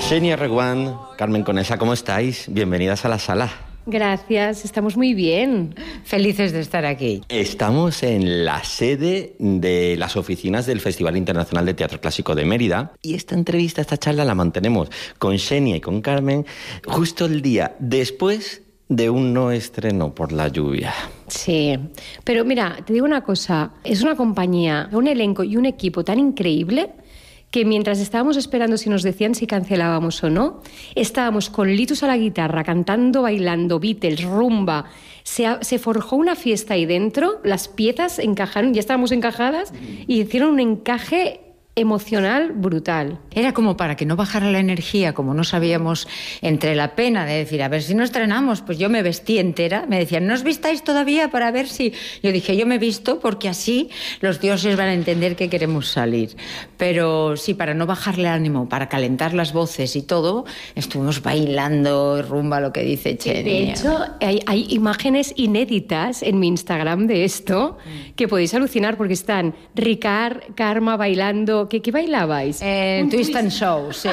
Xenia Reguant, Carmen Conesa, ¿cómo estáis? Bienvenidas a la sala. Gracias, estamos muy bien. Felices de estar aquí. Estamos en la sede de las oficinas del Festival Internacional de Teatro Clásico de Mérida y esta charla la mantenemos con Xenia y con Carmen justo el día después de un no estreno por la lluvia. Sí, pero mira, te digo una cosa, es una compañía, un elenco y un equipo tan increíble que mientras estábamos esperando si nos decían si cancelábamos o no, estábamos con Litus a la guitarra, cantando, bailando, Beatles, rumba. Se forjó una fiesta ahí dentro, las piezas encajaron, ya estábamos encajadas y hicieron un encaje emocional brutal. Era como para que no bajara la energía, como no sabíamos, entre la pena de decir, a ver si no estrenamos, pues yo me vestí entera, me decían, ¿no os vistáis todavía para ver si...? Yo dije, yo me visto porque así los dioses van a entender que queremos salir. Pero sí, para no bajarle el ánimo, para calentar las voces y todo, estuvimos bailando, rumba, lo que dice Xenia. De hecho, hay imágenes inéditas en mi Instagram de esto que podéis alucinar porque están Ricard, Karma bailando. ¿Qué bailabais? Twist and Show, sí.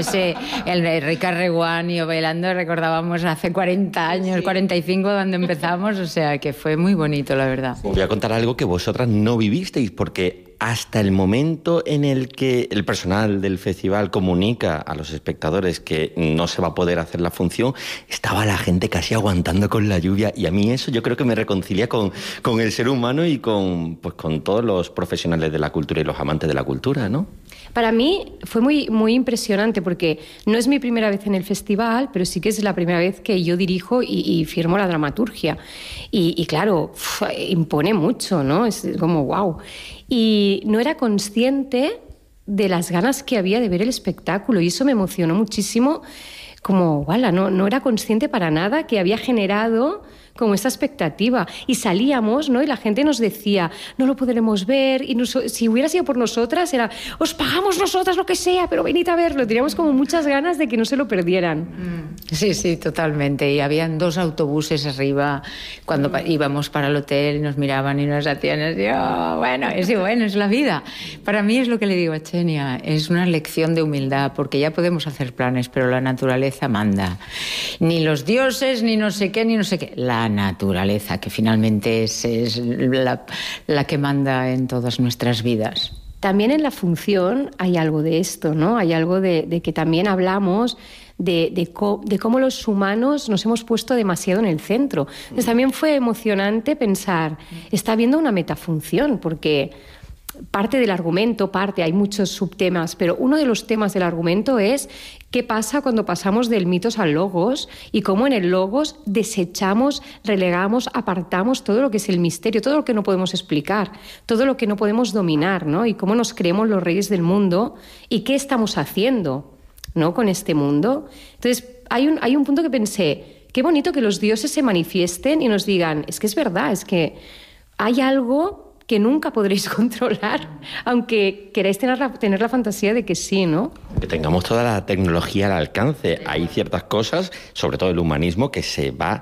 El Ricard Reguant y yo bailando, recordábamos hace 40 años, sí. 45 cuando empezamos, o sea que fue muy bonito, la verdad. Os voy a contar algo que vosotras no vivisteis, porque hasta el momento en el que el personal del festival comunica a los espectadores que no se va a poder hacer la función, estaba la gente casi aguantando con la lluvia, y a mí eso yo creo que me reconcilia con el ser humano y con todos los profesionales de la cultura y los amantes de la cultura, ¿no? Para mí fue muy, muy impresionante porque no es mi primera vez en el festival, pero sí que es la primera vez que yo dirijo y firmo la dramaturgia. Y claro, impone mucho, ¿no? Es como wow. Y no era consciente de las ganas que había de ver el espectáculo y eso me emocionó muchísimo. Como, ¡wala! No era consciente para nada que había generado como esta expectativa. Y salíamos, ¿no? Y la gente nos decía, no lo podremos ver. Y si hubiera sido por nosotras, era, os pagamos nosotras lo que sea, pero venid a verlo. Teníamos como muchas ganas de que no se lo perdieran. Sí, totalmente. Y habían 2 autobuses arriba cuando íbamos para el hotel y nos miraban y nos hacían así, oh, bueno, es la vida. Para mí es lo que le digo a Xenia, es una lección de humildad, porque ya podemos hacer planes, pero la naturaleza manda. Ni los dioses, ni no sé qué, la naturaleza, que finalmente es la que manda en todas nuestras vidas. También en la función hay algo de esto, ¿no? Hay algo de que también hablamos de cómo los humanos nos hemos puesto demasiado en el centro. Entonces también fue emocionante pensar, está habiendo una metafunción, porque parte del argumento, hay muchos subtemas, pero uno de los temas del argumento es qué pasa cuando pasamos del mitos al logos y cómo en el logos desechamos, relegamos, apartamos todo lo que es el misterio, todo lo que no podemos explicar, todo lo que no podemos dominar, ¿no? Y cómo nos creemos los reyes del mundo y qué estamos haciendo, ¿no? Con este mundo. Entonces, hay un punto que pensé, qué bonito que los dioses se manifiesten y nos digan, es que es verdad, es que hay algo que nunca podréis controlar, aunque queráis tener la fantasía de que sí, ¿no? Que tengamos toda la tecnología al alcance. Hay ciertas cosas, sobre todo el humanismo, que se va